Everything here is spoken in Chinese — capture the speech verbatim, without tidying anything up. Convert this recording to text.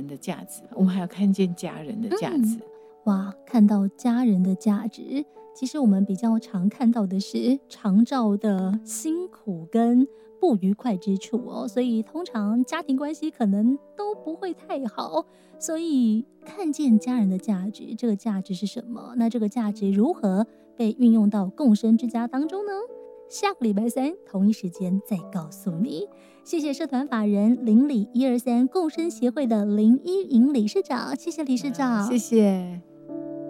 的价值，我们还要看见家人的价值、嗯、 哇，看到家人的价值，其实我们比较常看到的是长照的辛苦跟不愉快之处哦，所以通常家庭关系可能都不会太好，所以看见家人的价值，这个价值是什么？那这个价值如何被运用到共生之家当中呢？下个礼拜三同一时间再告诉你。谢谢社团法人邻里一二三共生协会的林依莹理事长，谢谢理事长、 啊、谢谢。